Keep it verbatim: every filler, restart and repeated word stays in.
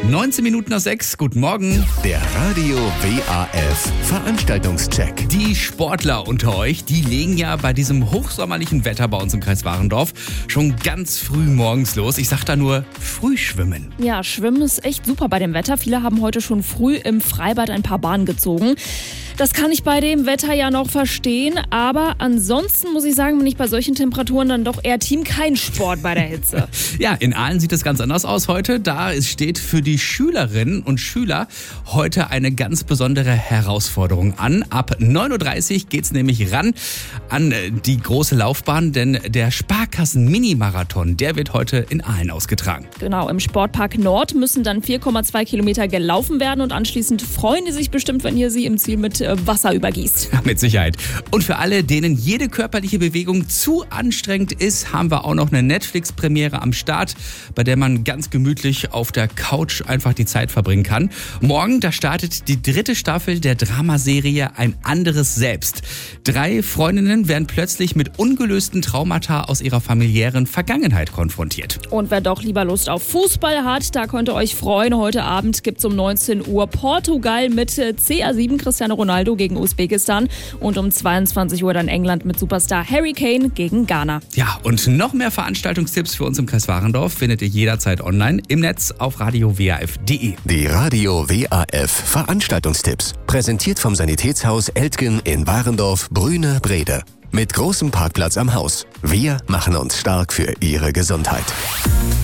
neunzehn Minuten nach sechs, guten Morgen. Der Radio W A F Veranstaltungscheck. Die Sportler unter euch, die legen ja bei diesem hochsommerlichen Wetter bei uns im Kreis Warendorf schon ganz früh morgens los. Ich sag da nur Frühschwimmen. Ja, Schwimmen ist echt super bei dem Wetter. Viele haben heute schon früh im Freibad ein paar Bahnen gezogen. Das kann ich bei dem Wetter ja noch verstehen, aber ansonsten muss ich sagen, bin ich bei solchen Temperaturen dann doch eher Team kein Sport bei der Hitze. Ja, in Aalen sieht es ganz anders aus heute. Da es steht für die Schülerinnen und Schüler heute eine ganz besondere Herausforderung an. Ab neun Uhr dreißig geht es nämlich ran an die große Laufbahn, denn der Sparkassen-Mini-Marathon, der wird heute in Aalen ausgetragen. Genau, im Sportpark Nord müssen dann vier Komma zwei Kilometer gelaufen werden und anschließend freuen die sich bestimmt, wenn ihr sie im Ziel mit Wasser übergießt. Ja, mit Sicherheit. Und für alle, denen jede körperliche Bewegung zu anstrengend ist, haben wir auch noch eine Netflix-Premiere am Start, bei der man ganz gemütlich auf der Couch einfach die Zeit verbringen kann. Morgen, da startet die dritte Staffel der Dramaserie Ein anderes Selbst. Drei Freundinnen werden plötzlich mit ungelösten Traumata aus ihrer familiären Vergangenheit konfrontiert. Und wer doch lieber Lust auf Fußball hat, da könnt ihr euch freuen. Heute Abend gibt es um neunzehn Uhr Portugal mit C R sieben Cristiano Ronaldo gegen Usbekistan und um zweiundzwanzig Uhr dann England mit Superstar Harry Kane gegen Ghana. Ja, und noch mehr Veranstaltungstipps für uns im Kreis Warendorf findet ihr jederzeit online im Netz auf radio w a f punkt de. Die Radio W A F Veranstaltungstipps. Präsentiert vom Sanitätshaus Eltgen in Warendorf, Brüne, Brede. Mit großem Parkplatz am Haus. Wir machen uns stark für Ihre Gesundheit.